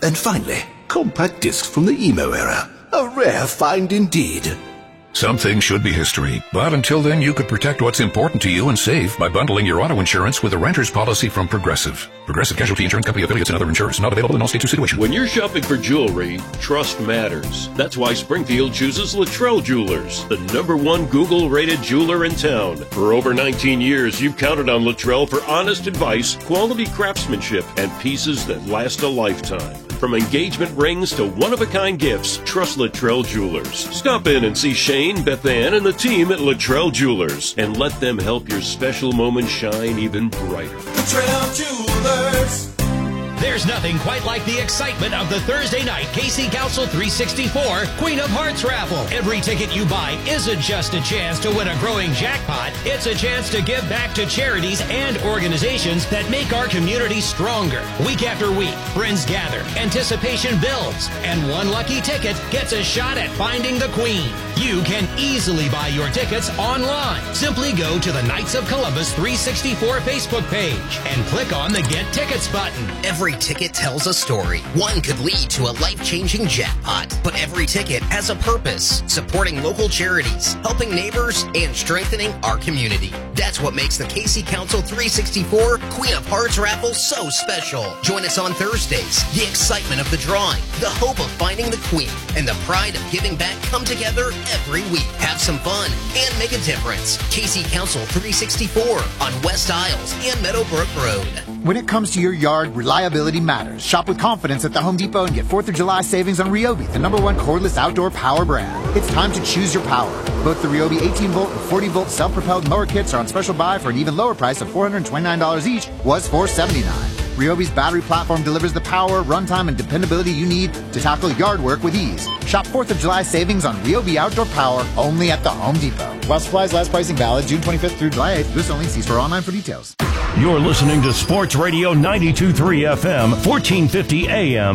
And finally, compact discs from the emo era. A rare find indeed. Some things should be history, but until then you could protect what's important to you and save by bundling your auto insurance with a renter's policy from Progressive. Progressive Casualty Insurance Company affiliates and other insurers. Not available in all states or situations. When you're shopping for jewelry, trust matters. That's why Springfield chooses Luttrell Jewelers, the #1 Google-rated jeweler in town. For over 19 years, you've counted on Luttrell for honest advice, quality craftsmanship, and pieces that last a lifetime. From engagement rings to one-of-a-kind gifts, trust Luttrell Jewelers. Stop in and see Shane, Beth Ann, and the team at Luttrell Jewelers, and let them help your special moment shine even brighter. Luttrell Jewelers. There's nothing quite like the excitement of the Thursday night KC Council 364 Queen of Hearts raffle. Every ticket you buy isn't just a chance to win a growing jackpot. It's a chance to give back to charities and organizations that make our community stronger. Week after week, friends gather, anticipation builds, and one lucky ticket gets a shot at finding the Queen. You can easily buy your tickets online. Simply go to the Knights of Columbus 364 Facebook page and click on the Get Tickets button. Every ticket tells a story. One could lead to a life-changing jackpot, but every ticket has a purpose, supporting local charities, helping neighbors, and strengthening our community. That's what makes the KC Council 364 Queen of Hearts raffle so special. Join us on Thursdays. The excitement of the drawing, the hope of finding the Queen, and the pride of giving back come together every week. Have some fun and make a difference. KC Council 364 on West Isles and Meadowbrook Road. When it comes to your yard, reliability matters. Shop with confidence at the Home Depot and get 4th of July savings on Ryobi, the #1 cordless outdoor power brand. It's time to choose your power. Both the Ryobi 18-volt and 40-volt self-propelled mower kits are on special buy for an even lower price of $429 each, was $479. Ryobi's battery platform delivers the power, runtime, and dependability you need to tackle yard work with ease. Shop 4th of July savings on Ryobi outdoor power only at the Home Depot. While supplies last, pricing valid June 25th through July 8th. This only. See store online for details. You're listening to Sports Radio 92.3 FM, 1450 AM,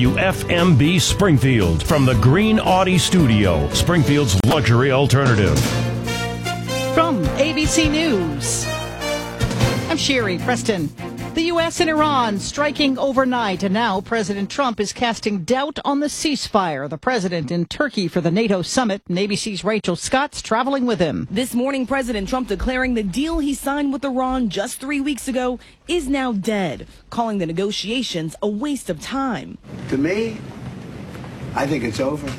WFMB Springfield. From the Green Audi Studio, Springfield's luxury alternative. From ABC News, I'm Sherry Preston. The U.S. and Iran striking overnight, and now President Trump is casting doubt on the ceasefire. The president in Turkey for the NATO summit, and ABC's Rachel Scott's traveling with him. This morning, President Trump declaring the deal he signed with Iran just 3 weeks ago is now dead, calling the negotiations a waste of time. To me, I think it's over.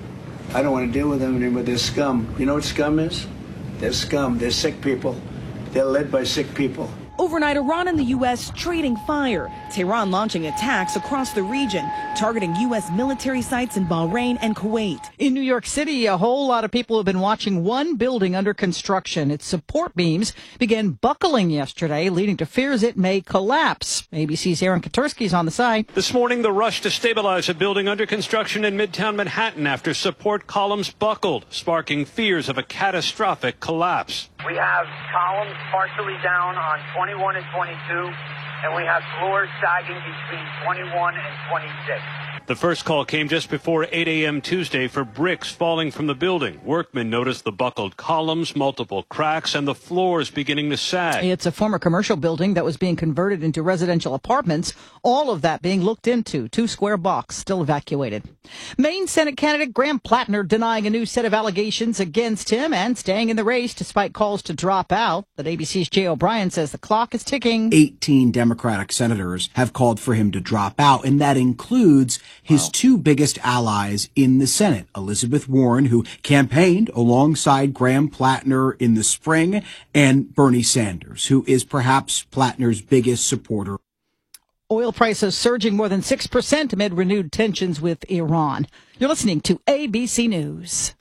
I don't want to deal with them anymore. They're scum. You know what scum is? They're scum. They're sick people. They're led by sick people. Overnight, Iran and the U.S. trading fire. Tehran launching attacks across the region, targeting U.S. military sites in Bahrain and Kuwait. In New York City, a whole lot of people have been watching one building under construction. Its support beams began buckling yesterday, leading to fears it may collapse. ABC's Aaron Katursky is on the site. This morning, the rush to stabilize a building under construction in Midtown Manhattan after support columns buckled, sparking fears of a catastrophic collapse. We have columns partially down on 21 and 22, and we have floors sagging between 21 and 26. The first call came just before 8 a.m. Tuesday for bricks falling from the building. Workmen noticed the buckled columns, multiple cracks, and the floors beginning to sag. It's a former commercial building that was being converted into residential apartments. All of that being looked into. 2 square blocks still evacuated. Maine Senate candidate Graham Plattner denying a new set of allegations against him and staying in the race despite calls to drop out. But ABC's Jay O'Brien says the clock is ticking. 18 Democratic senators have called for him to drop out, and that includes his 2 biggest allies in the Senate, Elizabeth Warren, who campaigned alongside Graham Plattner in the spring, and Bernie Sanders, who is perhaps Plattner's biggest supporter. Oil prices surging more than 6% amid renewed tensions with Iran. You're listening to ABC News.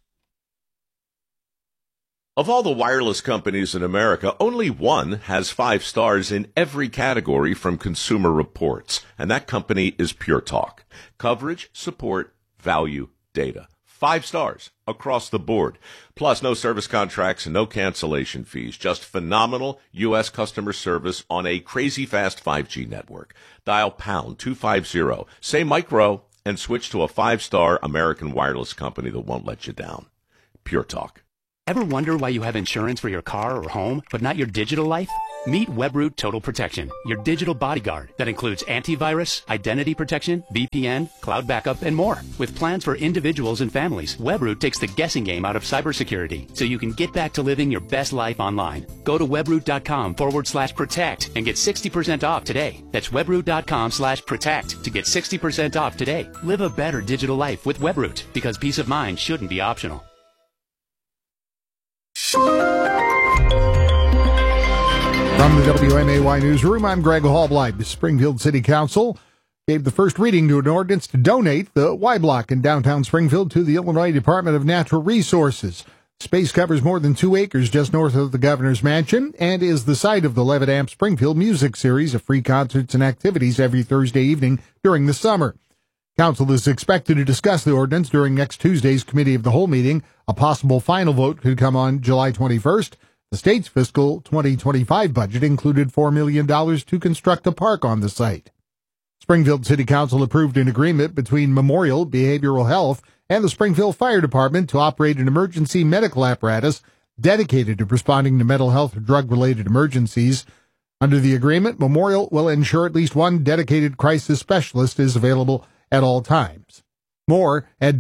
Of all the wireless companies in America, only one has 5 stars in every category from Consumer Reports, and that company is Pure Talk. Coverage, support, value, data. 5 stars across the board. Plus, no service contracts and no cancellation fees. Just phenomenal U.S. customer service on a crazy fast 5G network. Dial pound 250, say micro, and switch to a 5-star American wireless company that won't let you down. Pure Talk. Ever wonder why you have insurance for your car or home, but not your digital life? Meet Webroot Total Protection, your digital bodyguard that includes antivirus, identity protection, VPN, cloud backup, and more. With plans for individuals and families, Webroot takes the guessing game out of cybersecurity so you can get back to living your best life online. Go to webroot.com/protect and get 60% off today. That's webroot.com/protect to get 60% off today. Live a better digital life with Webroot, because peace of mind shouldn't be optional. From the WMAY Newsroom, I'm Greg Hallblight. The Springfield City Council gave the first reading to an ordinance to donate the Y Block in downtown Springfield to the Illinois Department of Natural Resources. Space covers more than 2 acres just north of the governor's mansion and is the site of the Levitt Amp Springfield Music Series of free concerts and activities every Thursday evening during the summer. Council is expected to discuss the ordinance during next Tuesday's Committee of the Whole meeting. A possible final vote could come on July 21st. The state's fiscal 2025 budget included $4 million to construct a park on the site. Springfield City Council approved an agreement between Memorial Behavioral Health and the Springfield Fire Department to operate an emergency medical apparatus dedicated to responding to mental health or drug-related emergencies. Under the agreement, Memorial will ensure at least one dedicated crisis specialist is available at all times. More at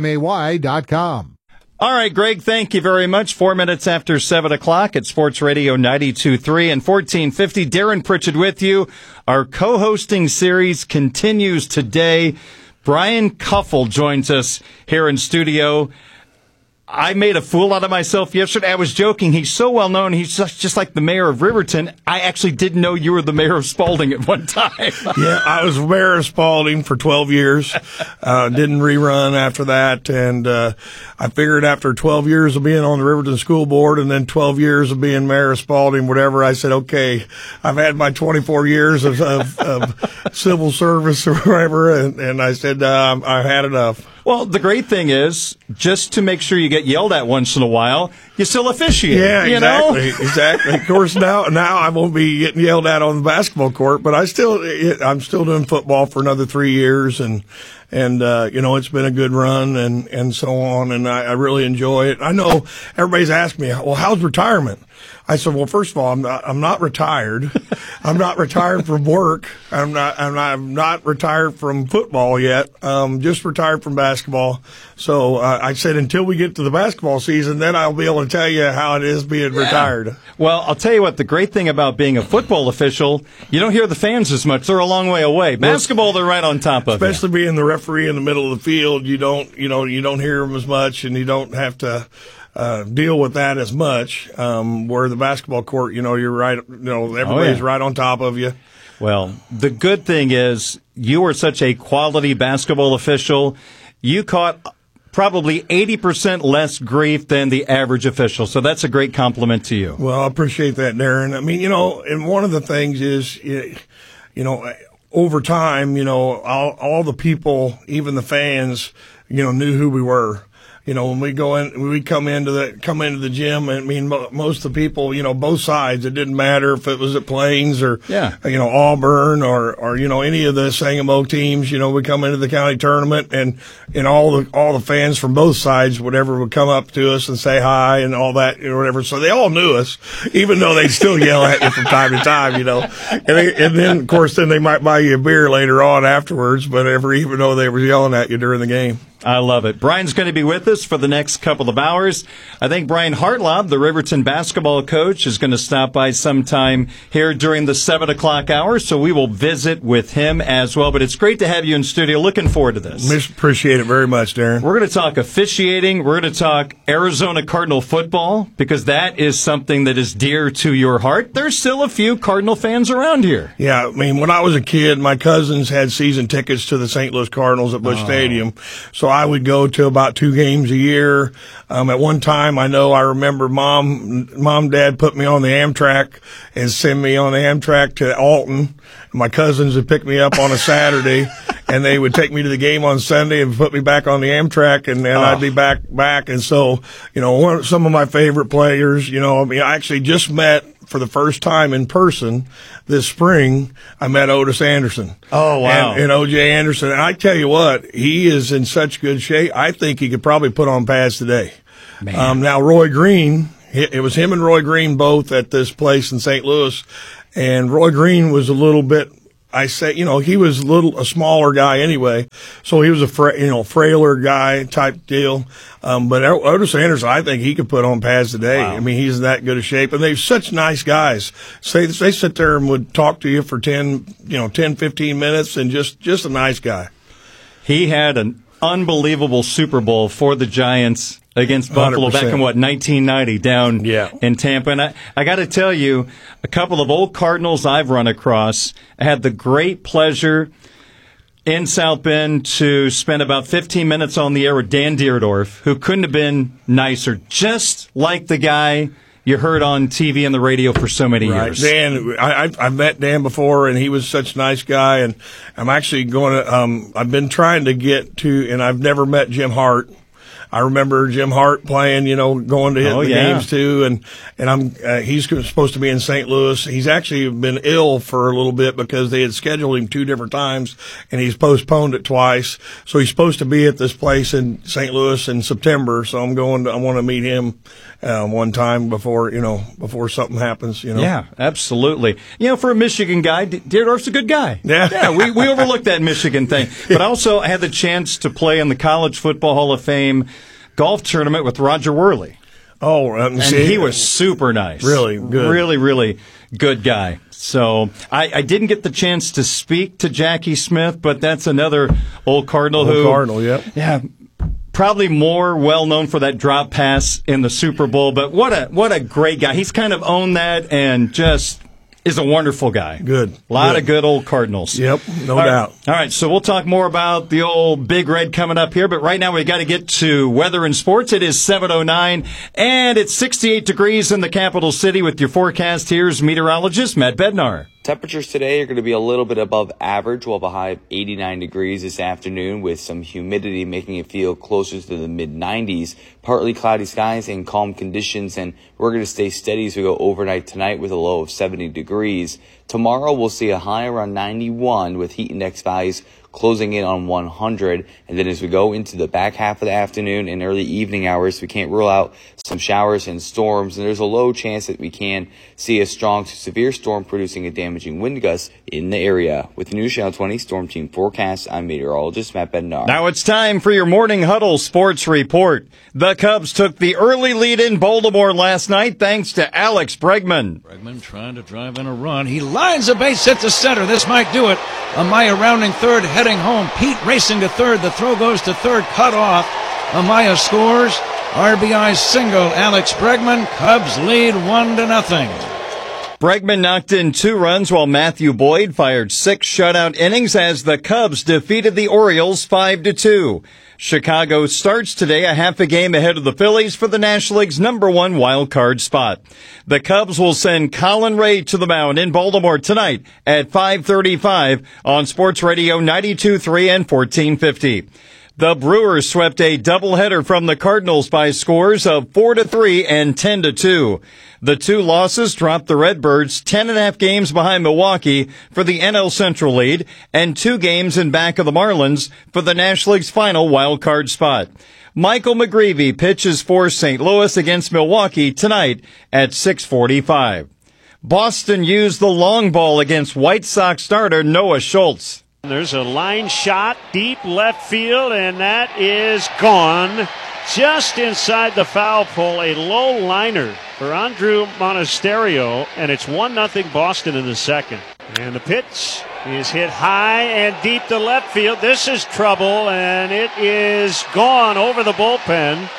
WMAY.com. All right, Greg, thank you very much. 4 minutes after 7 o'clock at Sports Radio 92.3 and 1450. Darren Pritchett with you. Our co-hosting series continues today. Brian Kuffel joins us here in studio. I made a fool out of myself yesterday. I was joking. He's so well known. He's just like the mayor of Riverton. I actually didn't know you were the mayor of Spalding at one time. Yeah, I was mayor of Spalding for 12 years. Didn't rerun after that. And I figured after 12 years of being on the Riverton School Board and then 12 years of being mayor of Spalding, whatever, I said, okay, I've had my 24 years of civil service or whatever. And I said, I've had enough. Well, the great thing is, just to make sure you get yelled at once in a while, you still officiate. Yeah, exactly. Exactly. Of course, now I won't be getting yelled at on the basketball court, but I'm still doing football for another 3 years, and it's been a good run and so on, and I really enjoy it. I know everybody's asked me, well, how's retirement? I said, well, first of all, I'm not retired. I'm not retired from work. I'm not retired from football yet. Just retired from basketball. So I said, until we get to the basketball season, then I'll be able to tell you how it is being retired. Well, I'll tell you what, the great thing about being a football official, you don't hear the fans as much. They're a long way away. Basketball, they're right on top of it. Especially being the referee in the middle of the field, you don't hear them as much, and you don't have to deal with that as much. Where the basketball court, you're right, everybody's right on top of you. Well, the good thing is you are such a quality basketball official. You caught probably 80% less grief than the average official. So that's a great compliment to you. Well, I appreciate that, Darren. I mean, and one of the things is, over time, all the people, even the fans, knew who we were. When we come into the gym, I mean, most of the people, both sides, it didn't matter if it was at Plains or, Auburn or, any of the Sangamo teams, we come into the county tournament and all the fans from both sides, whatever, would come up to us and say hi and all that, whatever. So they all knew us, even though they'd still yell at you from time to time, and then, of course, then they might buy you a beer later on afterwards, but even though they were yelling at you during the game. I love it. Brian's going to be with us for the next couple of hours. I think Brian Hartlaub, the Riverton basketball coach, is going to stop by sometime here during the 7 o'clock hour, so we will visit with him as well. But it's great to have you in studio. Looking forward to this. Appreciate it very much, Darren. We're going to talk officiating. We're going to talk Arizona Cardinal football, because that is something that is dear to your heart. There's still a few Cardinal fans around here. Yeah, I mean, when I was a kid, my cousins had season tickets to the St. Louis Cardinals at Busch Stadium, so I would go to about 2 games a year. At one time, I remember mom, dad put me on the Amtrak and send me on the Amtrak to Alton. My cousins would pick me up on a Saturday, and they would take me to the game on Sunday and put me back on the Amtrak, and then I'd be back. And so, some of my favorite players, I actually just met for the first time in person this spring. I met Otis Anderson. Oh, wow. And O.J. Anderson. And I tell you what, he is in such good shape. I think he could probably put on pads today. Now, Roy Green, it was him and Roy Green both at this place in St. Louis, and Roy Green was a little bit, he was a smaller guy anyway, so he was a frailer guy type deal. But Otis Anderson, I think he could put on pads today. Wow. I mean, he's in that good a shape, and they're such nice guys. They sit there and would talk to you for 10, 15 minutes, and just a nice guy. He had an unbelievable Super Bowl for the Giants against Buffalo 100%. Back in 1990 down in Tampa. And I got to tell you, a couple of old Cardinals I've run across. I had the great pleasure in South Bend to spend about 15 minutes on the air with Dan Dierdorf, who couldn't have been nicer, just like the guy you heard on TV and the radio for so many years. Dan, I've met Dan before, and he was such a nice guy. And I'm actually going to, I've been trying to get to, and I've never met Jim Hart. I remember Jim Hart playing, going to hit the games too, and he's supposed to be in St. Louis. He's actually been ill for a little bit because they had scheduled him 2 different times, and he's postponed it twice. So he's supposed to be at this place in St. Louis in September. So I want to meet him one time before something happens. Yeah, absolutely. For a Michigan guy, Dierdorf's a good guy. Yeah, we overlooked that Michigan thing, but also I had the chance to play in the College Football Hall of Fame golf tournament with Roger Worley. Oh, and he was super nice. Really good. Really, really good guy. So I didn't get the chance to speak to Jackie Smith, but that's another old Cardinal Cardinal, yep. Yeah, probably more well-known for that drop pass in the Super Bowl, but what a great guy. He's kind of owned that and just is a wonderful guy. Good. A lot of good old Cardinals. Yep, no doubt. All right, so we'll talk more about the old Big Red coming up here, but right now we got to get to weather and sports. It is 7:09, and it's 68 degrees in the capital city with your forecast. Here's meteorologist Matt Bednar. Temperatures today are going to be a little bit above average. We'll have a high of 89 degrees this afternoon with some humidity making it feel closer to the mid-90s. Partly cloudy skies and calm conditions, and we're going to stay steady as we go overnight tonight with a low of 70 degrees. Tomorrow we'll see a high around 91 with heat index values closing in on 100. And then as we go into the back half of the afternoon and early evening hours, we can't rule out some showers and storms. And there's a low chance that we can see a strong to severe storm producing a damaging wind gust in the area. With the News Channel 20 Storm Team Forecast, I'm meteorologist Matt Bednar. Now it's time for your Morning Huddle Sports Report. The Cubs took the early lead in Baltimore last night thanks to Alex Bregman. Bregman trying to drive in a run. He lines a base hit to center. This might do it. Amaya rounding third, heading home. Pete racing to third. The throw goes to third, cut off. Amaya scores. RBI single. Alex Bregman. Cubs lead 1-0. Bregman knocked in 2 runs while Matthew Boyd fired 6 shutout innings as the Cubs defeated the Orioles 5-2. Chicago starts today a half a game ahead of the Phillies for the National League's #1 wild card spot. The Cubs will send Colin Ray to the mound in Baltimore tonight at 5:35 on Sports Radio 92.3 and 1450. The Brewers swept a doubleheader from the Cardinals by scores of 4-3 and 10-2. The 2 losses dropped the Redbirds 10.5 games behind Milwaukee for the NL Central lead and 2 games in back of the Marlins for the National League's final wild card spot. Michael McGreevy pitches for St. Louis against Milwaukee tonight at 6:45. Boston used the long ball against White Sox starter Noah Schultz. There's a line shot deep left field, and that is gone. Just inside the foul pole, a low liner for Andrew Monasterio, and it's 1-0 Boston in the second. And the pitch is hit high and deep to left field. This is trouble, and it is gone over the bullpen.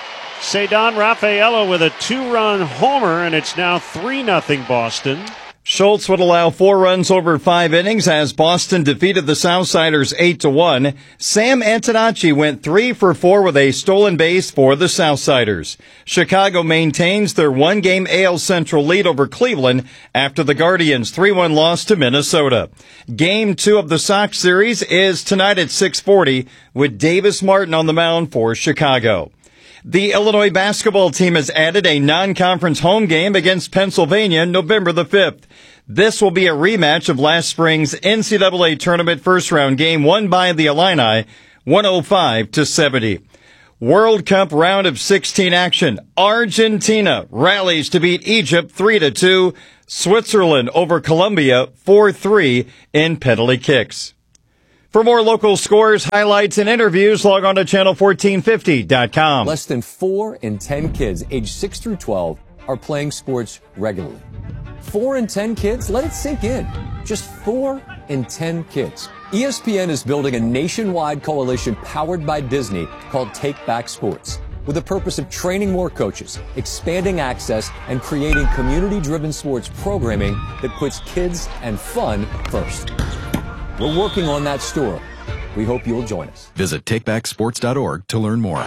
Cedon Rafaela with a 2-run homer, and it's now 3-0 Boston. Schultz would allow 4 runs over 5 innings as Boston defeated the Southsiders 8-1. Sam Antonacci went 3 for 4 with a stolen base for the Southsiders. Chicago maintains their 1-game AL Central lead over Cleveland after the Guardians' 3-1 loss to Minnesota. Game 2 of the Sox series is tonight at 6:40 with Davis Martin on the mound for Chicago. The Illinois basketball team has added a non-conference home game against Pennsylvania November the 5th. This will be a rematch of last spring's NCAA tournament first-round game won by the Illini 105-70. World Cup round of 16 action. Argentina rallies to beat Egypt 3-2. Switzerland over Colombia 4-3 in penalty kicks. For more local scores, highlights, and interviews, log on to channel1450.com. Less than 4 in 10 kids aged 6 through 12 are playing sports regularly. 4 in 10 kids? Let it sink in. Just 4 in 10 kids. ESPN is building a nationwide coalition powered by Disney called Take Back Sports, with the purpose of training more coaches, expanding access, and creating community-driven sports programming that puts kids and fun first. We're working on that story. We hope you'll join us. Visit takebacksports.org to learn more.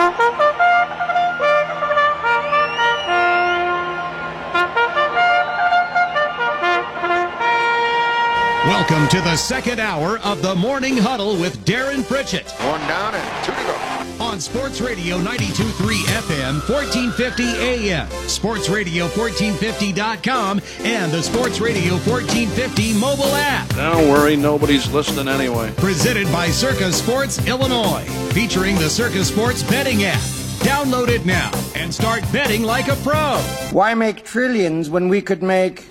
Welcome to the second hour of the Morning Huddle with Darren Pritchett. 1 down and 2 to go. On Sports Radio 92.3 FM, 1450 AM, sportsradio1450.com, and the Sports Radio 1450 mobile app. Don't worry, nobody's listening anyway. Presented by Circa Sports Illinois, featuring the Circa Sports betting app. Download it now and start betting like a pro. Why make trillions when we could make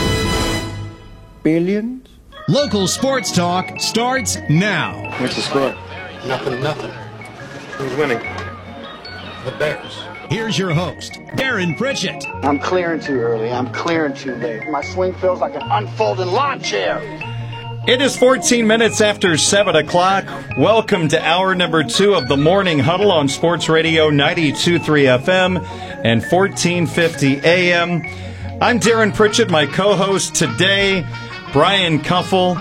billions? Local sports talk starts now. What's the score? 0-0. Who's winning? The Bears. Here's your host, Darren Pritchett. I'm clearing too early. I'm clearing too late. My swing feels like an unfolding lawn chair. It is 14 minutes after 7 o'clock. Welcome to hour number 2 of the Morning Huddle on Sports Radio 92.3 FM and 1450 AM. I'm Darren Pritchett, my co-host today, Brian Kuffel,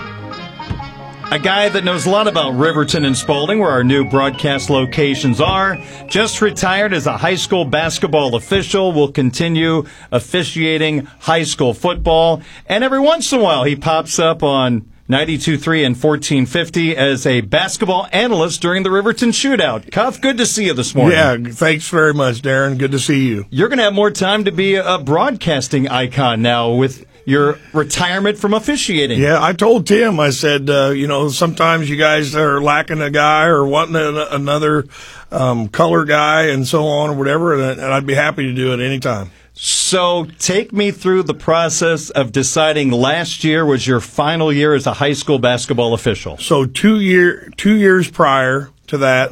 a guy that knows a lot about Riverton and Spalding, where our new broadcast locations are. Just retired as a high school basketball official, will continue officiating high school football. And every once in a while, he pops up on 92.3 and 1450 as a basketball analyst during the Riverton Shootout. Cuff, good to see you this morning. Yeah, thanks very much, Darren. Good to see you. You're going to have more time to be a broadcasting icon now with your retirement from officiating. Yeah, I told Tim, I said, sometimes you guys are lacking a guy or wanting another color guy and so on or whatever, and I'd be happy to do it anytime. So take me through the process of deciding last year was your final year as a high school basketball official. So 2 years prior to that,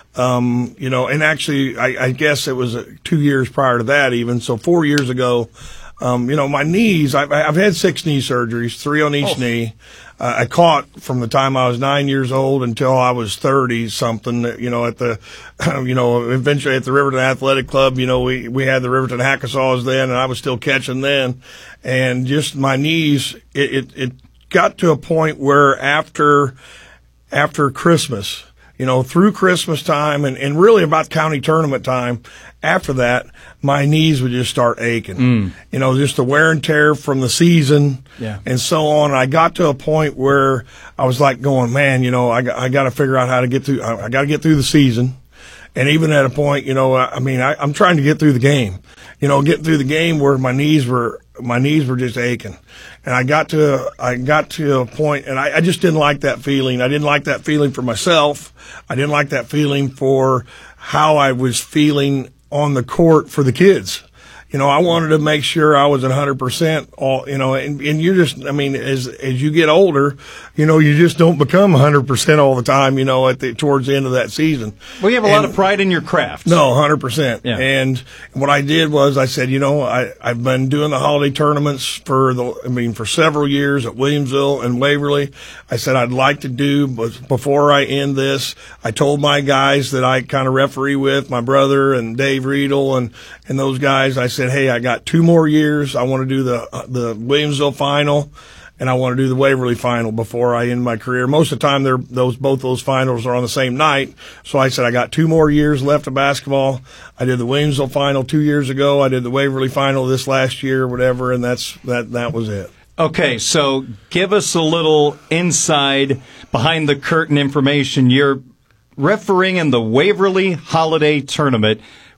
and actually I guess it was 2 years prior to that even, so 4 years ago, my knees, I've had 6 knee surgeries, 3 on each knee. I caught from the time I was 9 years old until I was 30 something, eventually at the Riverton Athletic Club, we had the Riverton Hackasaws then, and I was still catching then. And just my knees, it got to a point where after Christmas, through Christmas time and really about county tournament time, after that, my knees would just start aching. Just the wear and tear from the season and so on. And I got to a point where I was like going, man, I got to figure out how to get through. I got to get through the season. And even at a point, I'm trying to get through the game, get through the game where my knees were just aching. And I got to a point, and I just didn't like that feeling. I didn't like that feeling for myself. I didn't like that feeling for how I was feeling on the court for the kids. I wanted to make sure I was 100% all, and you just, as you get older, you just don't become 100% all the time, towards the end of that season. Well, you have a lot of pride in your craft. No, 100%. Yeah. And what I did was I said, I've been doing the holiday tournaments for several years at Williamsville and Waverly. I said, I'd like to do, but before I end this, I told my guys that I kind of referee with, my brother and Dave Riedel and those guys, I said, hey, I got 2 more years. I want to do the Williamsville final, and I want to do the Waverly final before I end my career. Most of the time, both those finals are on the same night. So I said I got 2 more years left of basketball. I did the Williamsville final 2 years ago. I did the Waverly final this last year, whatever, and that was it. Okay, so give us a little inside, behind the curtain information. You're refereeing in the Waverly Holiday Tournament.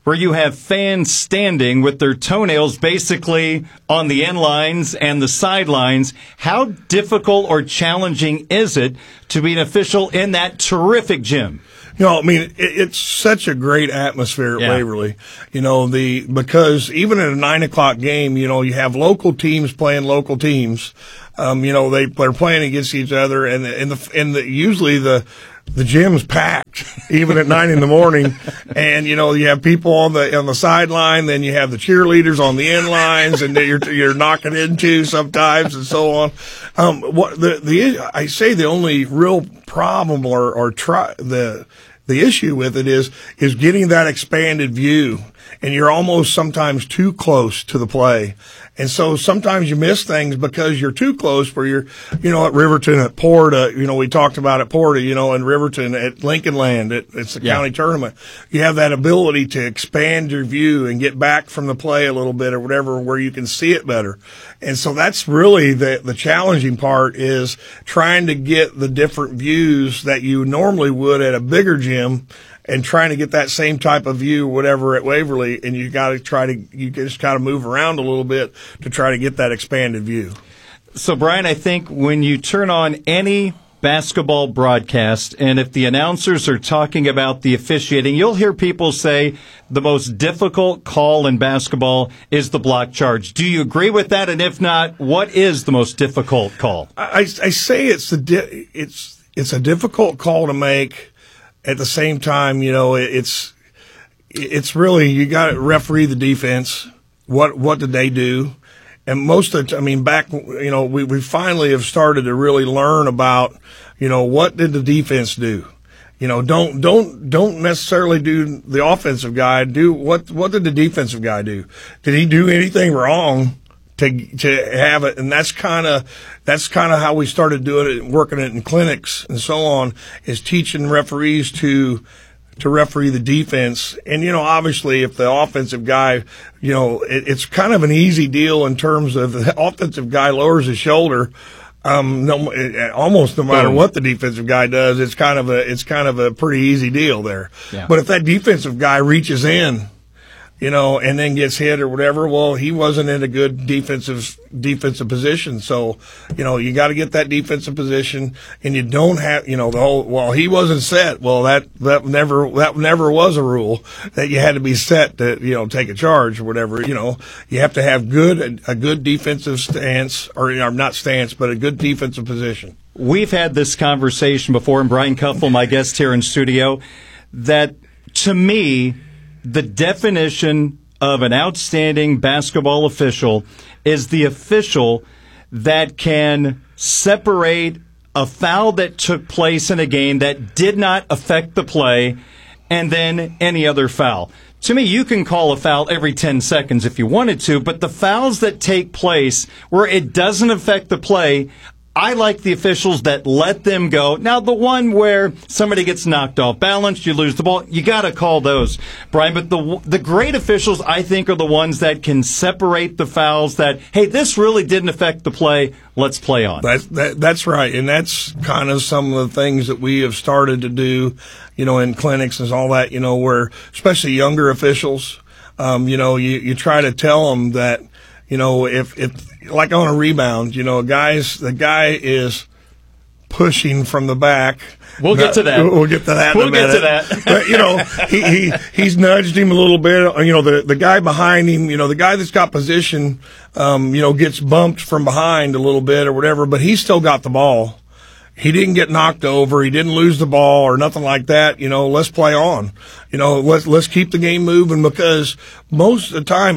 where you have fans standing with their toenails basically on the end lines and the sidelines. How difficult or challenging is it to be an official in that terrific gym? I mean, it's such a great atmosphere at Waverly. Because even at a 9:00 game, you have local teams playing local teams. They're playing against each other, and usually the gym's packed even at 9 a.m. And you have people on the sideline, then you have the cheerleaders on the end lines, and you're knocking into sometimes, and so on. I say the only real problem the issue with it is getting that expanded view, and you're almost sometimes too close to the play. And so sometimes you miss things because you're too close where you're, at Riverton, at Porta, we talked about at Porta, in Riverton, at Lincoln Land, it's the county tournament. You have that ability to expand your view and get back from the play a little bit or whatever where you can see it better. And so that's really the challenging part, is trying to get the different views that you normally would at a bigger gym, and trying to get that same type of view, whatever, at Waverly, and you just got to move around a little bit to try to get that expanded view. So, Brian, I think when you turn on any basketball broadcast, and if the announcers are talking about the officiating, you'll hear people say the most difficult call in basketball is the block charge. Do you agree with that? And if not, what is the most difficult call? I say it's a difficult call to make. At the same time, it's really, you got to referee the defense. What did they do? And most of the, we finally have started to really learn about, what did the defense do? Don't necessarily do the offensive guy. What did the defensive guy do? Did he do anything wrong to have it? And that's kind of how we started doing it, working it in clinics and so on, is teaching referees to referee the defense. And, obviously if the offensive guy, it's kind of an easy deal in terms of the offensive guy lowers his shoulder. Almost no matter what the defensive guy does, it's kind of a pretty easy deal there. Yeah. But if that defensive guy reaches in, and then gets hit or whatever, well, he wasn't in a good defensive position. So, you got to get that defensive position, and you don't have, the whole, well, he wasn't set. Well, that never was a rule that you had to be set to, take a charge or whatever. You have to have a good defensive stance, or not stance, but a good defensive position. We've had this conversation before, and Brian Kuffel, my guest here in studio, that to me, the definition of an outstanding basketball official is the official that can separate a foul that took place in a game that did not affect the play and then any other foul. To me, you can call a foul every 10 seconds if you wanted to, but the fouls that take place where it doesn't affect the play, I like the officials that let them go. Now, the one where somebody gets knocked off balance, you lose the ball, you got to call those, Brian. But the great officials, I think, are the ones that can separate the fouls that, hey, this really didn't affect the play, let's play on. That's right, and that's kind of some of the things that we have started to do, in clinics and all that, where especially younger officials, you try to tell them that, if like on a rebound, the guy is pushing from the back. We'll get to that. We'll get to that in a minute. But, he's nudged him a little bit. The guy behind him, the guy that's got position, gets bumped from behind a little bit or whatever, but he's still got the ball. He didn't get knocked over. He didn't lose the ball or nothing like that. Let's play on. Let's keep the game moving, because most of the time,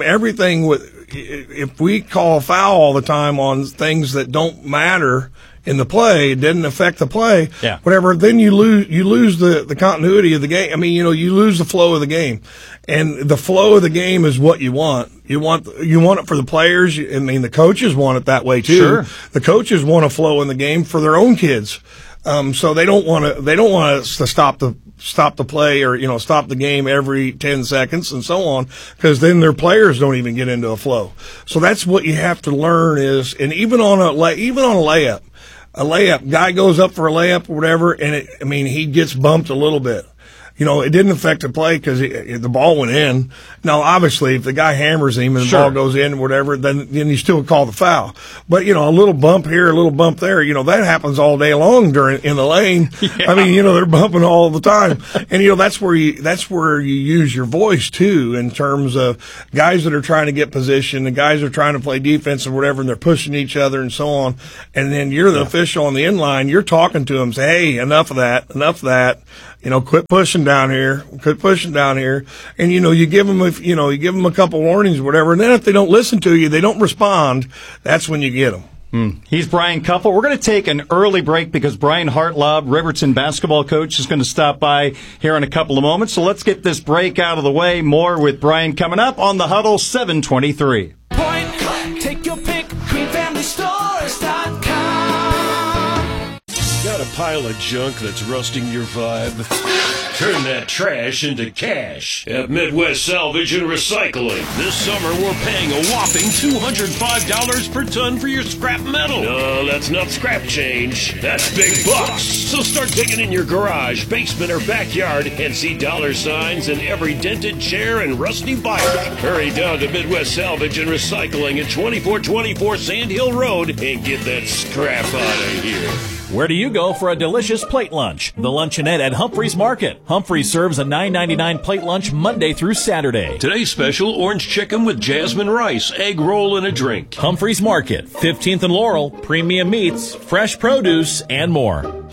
if we call foul all the time on things that don't matter in the play, it didn't affect the play, whatever, then you lose the continuity of the game. You lose the flow of the game. And the flow of the game is what you want. You want it for the players. The coaches want it that way too. Sure. The coaches want a flow in the game for their own kids. So they don't want us to stop the play or, stop the game every 10 seconds and so on, because then their players don't even get into a flow. So that's what you have to learn is, and even on a layup, guy goes up for a layup or whatever, and he gets bumped a little bit. it didn't affect the play because the ball went in. Now, obviously, if the guy hammers him and the ball goes in or whatever, then you still call the foul. But, a little bump here, a little bump there, that happens all day long in the lane. Yeah. I mean, they're bumping all the time. And, that's where you use your voice, too, in terms of guys that are trying to get position, the guys that are trying to play defense or whatever, and they're pushing each other and so on. And then you're the official on the end line, you're talking to them, say, hey, enough of that. Quit pushing down here. And, you give them a couple warnings or whatever. And then if they don't listen to you, they don't respond, that's when you get them. He's Brian Couple. We're going to take an early break because Brian Hartlaub, Riverton basketball coach, is going to stop by here in a couple of moments. So let's get this break out of the way. More with Brian coming up on The Huddle 723. Take your pick, QueenFamilyStores.com. Got a pile of junk that's rusting your vibe? Turn that trash into cash at Midwest Salvage and Recycling. This summer, we're paying a whopping $205 per ton for your scrap metal. No, that's not scrap change. That's big bucks. So start digging in your garage, basement, or backyard and see dollar signs in every dented chair and rusty bike. Hurry down to Midwest Salvage and Recycling at 2424 Sand Hill Road and get that scrap out of here. Where do you go for a delicious plate lunch? The Luncheonette at Humphreys Market. Humphreys serves a $9.99 plate lunch Monday through Saturday. Today's special, orange chicken with jasmine rice, egg roll, and a drink. Humphreys Market, 15th and Laurel, premium meats, fresh produce, and more.